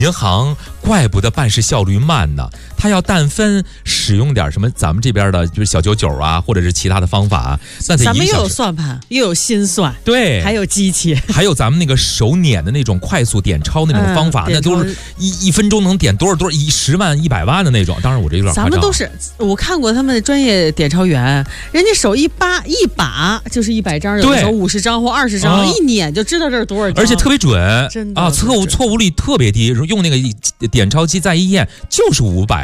银行怪不得办事效率慢呢，他要但分使用点什么咱们这边的，就是小99啊，或者是其他的方法，那咱们又有算盘，又有心算， 对， 还有机器， 还有咱们那个手捻的那种快速点钞那种方法，那都是一分钟能点多少10万100万的那种。当然我这有点夸张， 咱们都是我看过他们的专业点钞员，人家手一把就是100张，有的时候50张或20张，一捻就知道这是多少张， 而且特别准， 真的啊，错误率特别低。用那个点钞机再一验就是500。